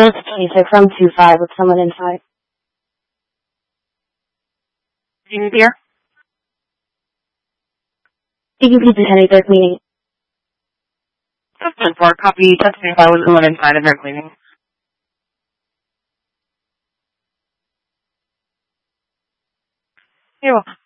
That's 26. I'm 2'5" with someone inside. Do you need beer? You can keep the 10-8 meeting. That's 10-4. Copy. That's 25 with someone inside and they're cleaning. You're welcome.